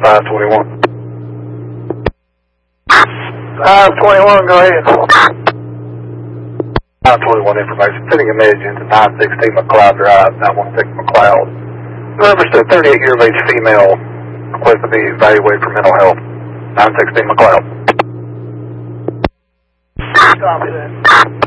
521. 521, go ahead. 521 information. Sending a message into 916 McLeod Drive, 916 McLeod. Registered 38-year of age female, request to be evaluated for mental health. 916 McLeod. Copy that.